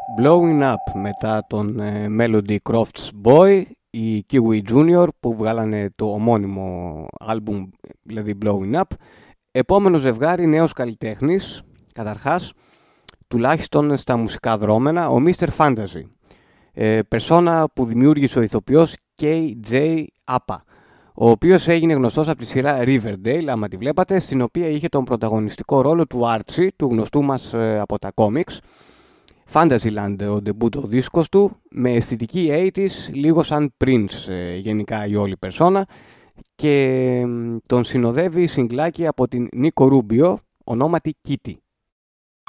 Blowing Up μετά τον Melody Crofts Boy, οι Kiwi Junior που βγάλανε το ομώνυμο άλμπουμ, δηλαδή Blowing Up. Επόμενο ζευγάρι, νέος καλλιτέχνης, καταρχάς, τουλάχιστον στα μουσικά δρόμενα, ο Mr. Fantasy. Περσόνα που δημιούργησε ο ηθοποιός K.J. Apa, ο οποίος έγινε γνωστός από τη σειρά Riverdale, άμα τη βλέπατε, στην οποία είχε τον πρωταγωνιστικό ρόλο του Archie, του γνωστού μας από τα κόμιξ. Fantasyland, ο ντεμπούτο δίσκος του, με αισθητική 80's, λίγο σαν Prince γενικά η όλη περσόνα, και τον συνοδεύει συγκλάκι από την Νίκο Ρούμπιο, ονόματι Kitty.